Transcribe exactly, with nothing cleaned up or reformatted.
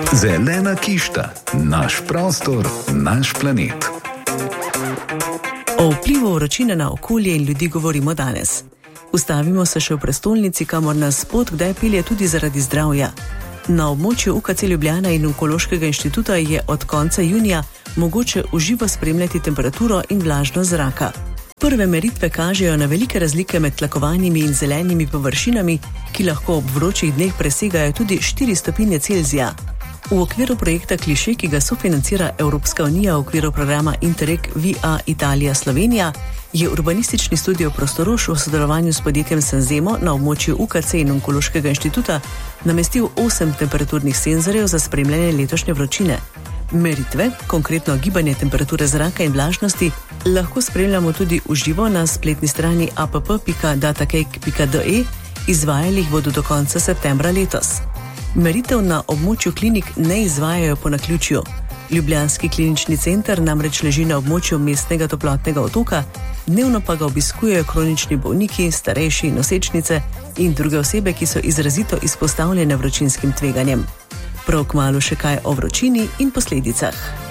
Zelena kišta, naš prostor, naš planet. O vplivu vročine na okolje in ljudi govorimo danes. Ustavimo se še v prestolnici, kamor nas pot kdaj pelje tudi zaradi zdravja. Na območju U K C Ljubljana in Onkološkega inštituta je od konca junija mogoče v živo spremljati temperaturo in vlažnost zraka. Prve meritve kažejo na velike razlike med tlakovanimi in zelenimi površinami, ki lahko ob vročih dneh presegajo tudi štiri stopinje Celzija. V okviru projekta Kliše, ki ga sofinancira Evropska unija v okviru programa Interreg V A Italija Slovenija, je urbanistični studio Prostorož v sodelovanju s podjetjem Senzemo na območju U K C in Onkološkega inštituta namestil osem temperaturnih senzorjev za spremljanje letošnje vročine. Meritve, konkretno gibanje temperature zraka in vlažnosti, lahko spremljamo tudi v živo na spletni strani a p p pika datacake pika d e, izvajali jih bodo do konca septembra letos. Meritev na območju klinik ne izvajajo po naključju. Ljubljanski klinični center namreč leži na območju mestnega toplotnega otoka, dnevno pa ga obiskujejo kronični bolniki, starejši, nosečnice in druge osebe, ki so izrazito izpostavljene vročinskim tveganjem. Prav kmalu še kaj o vročini in posledicah.